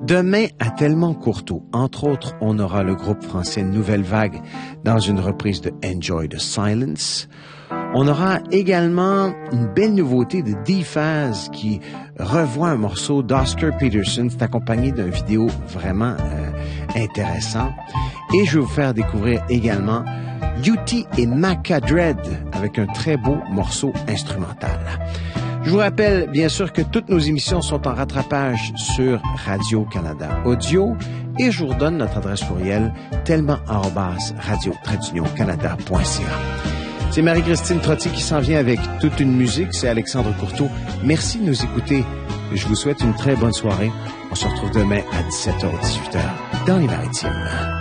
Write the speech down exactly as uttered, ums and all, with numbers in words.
Demain, à Tellement Courteau, entre autres, on aura le groupe français Nouvelle Vague dans une reprise de Enjoy the Silence. On aura également une belle nouveauté de D-Phase qui revoit un morceau d'Oscar Peterson. C'est accompagné d'une vidéo vraiment euh, intéressant. Et je vais vous faire découvrir également U T et Maca Dread avec un très beau morceau instrumental. Je vous rappelle bien sûr que toutes nos émissions sont en rattrapage sur Radio-Canada Audio et je vous redonne notre adresse courriel tellement arobase radio tiret canada point c a. C'est Marie-Christine Trottier qui s'en vient avec toute une musique. C'est Alexandre Courteau. Merci de nous écouter. Je vous souhaite une très bonne soirée. On se retrouve demain à dix-sept heures dix-huit heures dans les Maritimes.